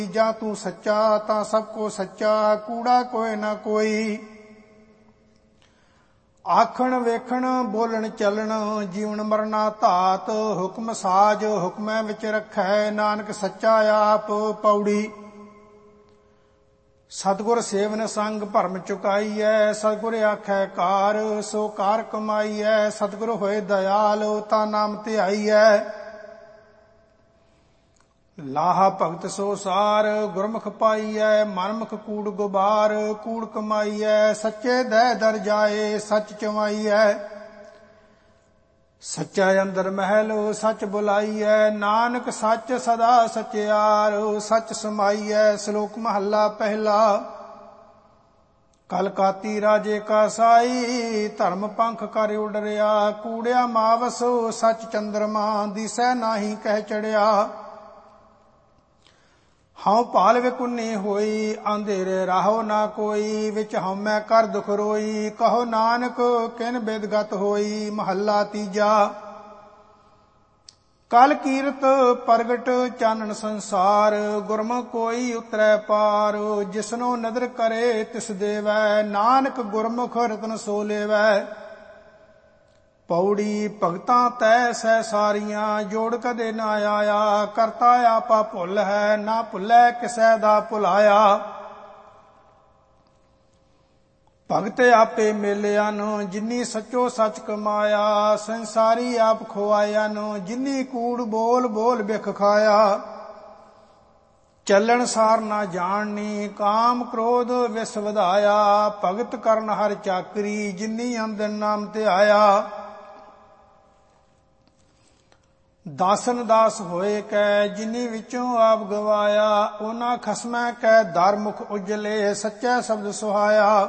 ਜਾਂ ਤੂੰ ਸੱਚਾ ਤਾਂ ਸਭ ਕੋ ਸੱਚਾ, ਕੂੜਾ ਕੋਇ ਨਾ ਕੋਈ। ਆਖਣ ਵੇਖਣ ਬੋਲਣ ਚੱਲਣ, ਜੀਵਨ ਮਰਨਾ ਧਾਤ, ਹੁਕਮ ਸਾਜ ਹੁਕਮੈ ਵਿੱਚ ਰੱਖੈ, ਨਾਨਕ ਸੱਚਾ ਆਪ। ਪੌੜੀ। ਸਤਿਗੁਰ ਸੇਵਨ ਸੰਗ ਭਰਮ ਚੁਕਾਈਐ, ਸਤਿਗੁਰ ਆਖੈ ਕਾਰ ਸੋ ਕਾਰ ਕਮਾਈਐ, ਸਤਿਗੁਰ ਹੋਏ ਦਇਆਲ ਤਾਂ ਨਾਮ ਧਿਆਈਐ। ਲਾਹਾ ਭਗਤ ਸੋ ਸਾਰ, ਗੁਰਮੁਖ ਪਾਈਐ, ਮਨਮੁਖ ਕੂੜ ਗੁਬਾਰ, ਕੂੜ ਕਮਾਈਐ, ਸੱਚੇ ਦਹਿ ਦਰ ਜਾਏ, ਸੱਚ ਚਵਾਈਐ। ਸੱਚਾ ਅੰਦਰ ਮਹਿਲ ਸੱਚ ਬੁਲਾਈਐ, ਨਾਨਕ ਸੱਚ ਸਦਾ ਸਚਿਆਰ, ਸੱਚ ਸਮਾਈਐ। ਸ਼ਲੋਕ ਮਹੱਲਾ ਪਹਿਲਾ। ਕਲਕਾਤੀ ਰਾਜੇ ਕਾ ਸਾਈ, ਧਰਮ ਪੰਖ ਕਰ ਉਡਰਿਆ, ਕੂੜਿਆ ਮਾਵਸ ਸੱਚ ਚੰਦਰਮਾ, ਦਿਸੈ ਨਾਹੀ ਕਹਿ ਚੜਿਆ। ਹਉ ਭਾਲ ਵਿਕੁੰਨੀ ਹੋਈ, ਅੰਧੇਰੇ ਰਾਹੋ ਨਾ ਕੋਈ, ਵਿੱਚ ਹਉਮੈ ਕਰ ਦੁਖ ਰੋਈ, ਕਹੋ ਨਾਨਕ ਕਿਨ ਬਿਦਗਤ ਹੋਈ। ਮਹੱਲਾ ਤੀਜਾ। ਕਲ ਕੀਰਤ ਪ੍ਰਗਟ ਚਾਨਣ ਸੰਸਾਰ, ਗੁਰਮੁਖ ਕੋਈ ਉਤਰੈ ਪਾਰ, ਜਿਸਨੋ ਨਦਰ ਕਰੇ ਤਿਸ ਦੇਵੈ, ਨਾਨਕ ਗੁਰਮੁਖ ਰਤਨ ਸੋ ਲੇਵੈ। ਪੌੜੀ। ਭਗਤਾਂ ਤੈ ਸਹਿ ਸਾਰੀਆਂ, ਜੋੜ ਕਦੇ ਨਾ ਆਇਆ, ਕਰਤਾ ਆਪਾ ਭੁੱਲ ਹੈ, ਨਾ ਭੁੱਲੈ ਕਿਸੈ ਦਾ ਭੁਲਾਇਆ। ਭਗਤ ਆਪੇ ਮੇਲਿਆਨ, ਜਿਨੀ ਸੱਚੋ ਸੱਚ ਕਮਾਇਆ, ਸੰਸਾਰੀ ਆਪ ਖੁਆਇਆਨ, ਜਿਨੀ ਕੂੜ ਬੋਲ ਬੋਲ ਬਿਖ ਖਾਇਆ। ਚੱਲਣ ਸਾਰ ਨਾ ਜਾਣਨੀ, ਕਾਮ ਕ੍ਰੋਧ ਵਿਸ ਵਧਾਇਆ, ਭਗਤ ਕਰਨ ਹਰ ਚਾਕਰੀ, ਜਿਨੀ ਅੰਦਨ ਨਾਮ ਧਿਆਇਆ। ਦਾਸਨ ਦਾਸ ਹੋਏ ਕੈ, ਜਿਨੀ ਵਿੱਚੋਂ ਆਪ ਗਵਾਇਆ, ਉਹਨਾਂ ਖਸਮੈ ਕੈ ਦਰ ਮੁਖ ਉਜਲੇ, ਸੱਚਾ ਸ਼ਬਦ ਸੁਹਾਇਆ।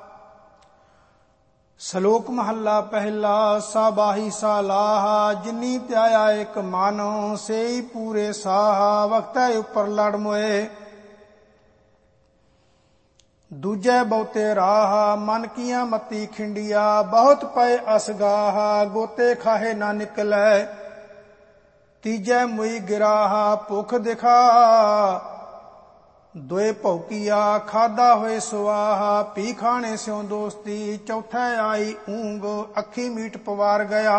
ਸ਼ਲੋਕ ਮਹੱਲਾ ਪਹਿਲਾ। ਸਾਬਾਹੀ ਸਾਲਾਹਾ, ਜਿਨੀ ਧਿਆਇਆ ਇਕ ਮਨ, ਸੇਈ ਪੂਰੇ ਸਾਹਾ, ਵਖਤੈ ਉਪਰ ਲੜ ਮੋਏ। ਦੂਜੈ ਬਹੁਤੇ ਰਾਹ, ਮਨ ਕੀਆਂ ਮਤੀ ਖਿੰਡਿਆ, ਬਹੁਤ ਪਏ ਅਸਗਾਹ, ਗੋਤੇ ਖਾਹੇ ਨਾ ਨਿਕਲੈ। ਤੀਜੈ ਮੁਈ ਗਿਰਾਹਾ, ਭੁਖ ਦਿਖਾ ਦੋਏ ਭੌਕੀਆ, ਖਾਦਾ ਹੋਏ ਸੁਆਹਾ, ਪੀ ਖਾਣੇ ਸਿਉ ਦੋਸਤੀ, ਚੌਥੈ ਆਈ ਊਂਗ, ਅੱਖੀ ਮੀਟ ਪਵਾਰ ਗਿਆ।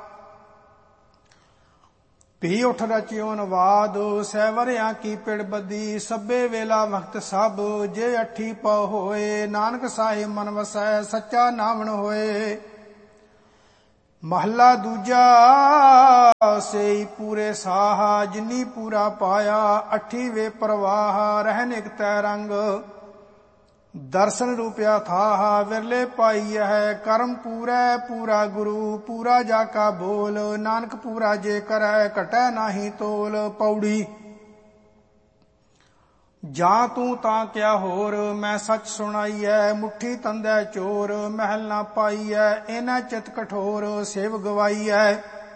ਪੀ ਉਠ ਰਚਿਓ ਨਵਾਦ, ਸਹਿਵਰਿਆਂ ਕੀ ਪਿੜ ਬੱਦੀ, ਸਭੇ ਵੇਲਾ ਵਕਤ ਸਭ, ਜੇ ਅੱਠੀ ਪਉ ਹੋਏ, ਨਾਨਕ ਸਾਹਿਬ ਮਨ ਵਸੈ, ਸੱਚਾ ਨਾਵਣ ਹੋਏ। ਮਹੱਲਾ ਦੂਜਾ। ਸੇਈ ਪੂਰੇ ਸਾਹਾ, ਜਿਨੀ ਪੂਰਾ ਪਾਇਆ, ਅੱਠੀ ਵੇ ਪ੍ਰਵਾਹ, ਰਹਿਨ ਇਕ ਤੈ ਰੰਗ, ਦਰਸ਼ਨ ਰੂਪਿਆ ਥਾਹ, ਵਿਰਲੇ ਪਾਈ ਹੈ, ਕਰਮ ਪੂਰੈ ਪੂਰਾ ਗੁਰੂ, ਪੂਰਾ ਜਾ ਕਾ ਬੋਲ, ਨਾਨਕ ਪੂਰਾ ਜੇ ਕਰੈ, ਘਟੈ ਨਾਹੀ ਤੋਲ। ਪੌੜੀ। ਜਾਂ ਤੂੰ ਤਾਂ ਕਿਆ ਹੋਰ, ਮੈਂ ਸੱਚ ਸੁਣਾਈਐ, ਮੁੱਠੀ ਤੰਦੈ ਚੋਰ, ਮਹਿਲ ਨਾ ਪਾਈਐ, ਇਹਨਾਂ ਚਿਤ ਕਠੋਰ, ਸੇਵ ਗਵਾਈਐ।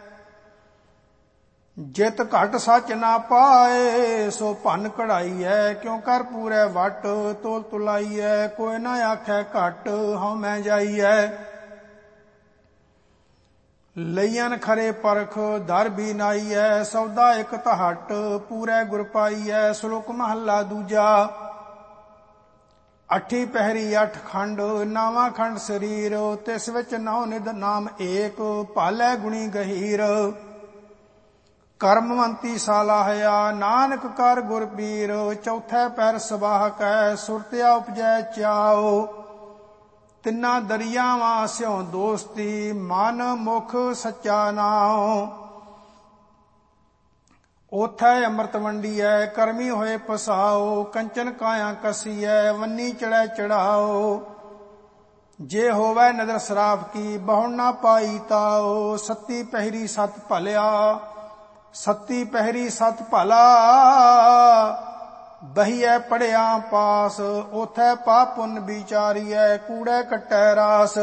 ਜਿਤ ਘਟ ਸੱਚ ਨਾ ਪਾਏ, ਸੋ ਭੰਨ ਕਢਾਈਐ, ਕਿਉ ਕਰ ਪੂਰੈ ਵਟ, ਤੋਲ ਤੁਲਾਈਐ, ਕੋਈ ਨਾ ਆਖੈ ਘਟ, ਹਉ ਮੈਂ ਜਾਈਐ। ਲਈਅਨ ਖਰੇ ਪਰਖ, ਦਰ ਵੀ ਨਾਈਐ, ਸੌਦਾ ਇਕ ਤਹਟ, ਪੂਰੈ ਗੁਰ ਪਾਈਐ। ਸ਼ਲੋਕ ਮਹੱਲਾ ਦੂਜਾ। ਅੱਠੀ ਪਹਿਰੀ ਅੱਠ ਖੰਡ, ਨਾਵਾਂ ਖੰਡ ਸਰੀਰ, ਤਿਸ ਵਿੱਚ ਨੌ ਨਿਧ ਨਾਮ ਏਕ, ਭਾਲੈ ਗੁਣੀ ਗਹੀਰ। ਕਰਮਵੰਤੀ ਸਾਲਾਹਿਆ, ਨਾਨਕ ਕਰ ਗੁਰ ਪੀਰ, ਚੌਥੈ ਪੈਰ ਸਬਾਹ ਕੈ, ਸੁਰਤਿਆ ਉਪਜੈ ਚਾਓ। ਤਿੰਨਾ ਦਰਿਆਵਾਂ ਸਿਉ ਦੋਸਤੀ, ਮਨ ਮੁਖ ਸੱਚਾ ਨਾਉ। ਓਥੈ ਅੰਮ੍ਰਿਤ ਵੰਡੀਐ, ਕਰਮੀ ਹੋਏ ਪਸਾਓ, ਕੰਚਨ ਕਾਇਆ ਕਸੀਐ, ਵੰਨੀ ਚੜੈ ਚੜਾਓ। ਜੇ ਹੋਵੈ ਨਦਰ ਸਰਾਫ ਕੀ, ਬਹੁਣ ਨਾ ਪਾਈ ਤਾਓ। ਸੱਤੀ ਪਹਿਰੀ ਸਤ ਭਲਿਆ, ਸੱਤੀ ਪਹਿਰੀ ਸਤ ਭਲਾ, ਬਹੀਐ ਪੜਿਆ ਪਾਸ, ਓਥੈ ਪਾਪ ਪੁੰਨ ਵਿਚਾਰੀਐ, ਕੂੜੈ ਕੱਟੈ ਰਾਸ।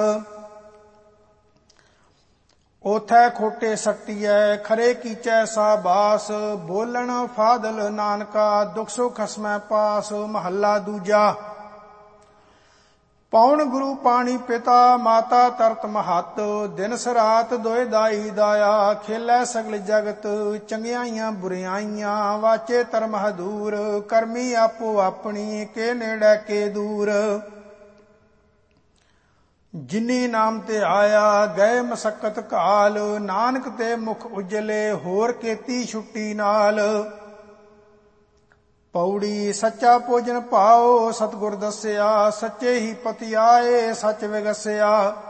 ਓਥੈ ਖੋਟੇ ਸੱਟੀਐ, ਖਰੇ ਕੀਚੈ ਸਾਬਾਸ, ਬੋਲਣ ਫਾਦਲ ਨਾਨਕਾ, ਦੁਖ ਸੁਖ ਖਸਮੈ ਪਾਸ। ਮਹੱਲਾ ਦੂਜਾ। ਪੌਣ ਗੁਰੂ ਪਾਣੀ ਪਿਤਾ ਮਾਤਾ ਤਰਤ ਮਹੱਤ ਦਿਨ ਸਰਾਤ ਦੋਇ ਦਾਈ ਦਾਇਆ ਖੇਲੇ ਸਗਲ ਜਗਤ ਚੰਗਿਆਈਆਂ ਬੁਰਿਆਈਆਂ ਵਾਚੇ ਧਰਮ ਹਦੂਰ ਕਰਮੀ ਆਪੋ ਆਪਣੀ ਕੇ ਨੇੜੇ ਕੇ ਦੂਰ ਜਿਨੀ ਨਾਮ ਤੇ ਆਇਆ ਗਏ ਮਸਕਤ ਕਾਲ ਨਾਨਕ ਤੇ ਮੁਖ ਉਜਲੇ ਹੋਰ ਕੀਤੀ ਛੁੱਟੀ ਨਾਲ ਪੌੜੀ ਸੱਚਾ ਭੋਜਨ ਪਾਓ ਸਤਿਗੁਰ ਦੱਸਿਆ ਸੱਚੇ ਹੀ ਪਤੀ ਆਏ ਸੱਚ ਵਿਗਸਿਆ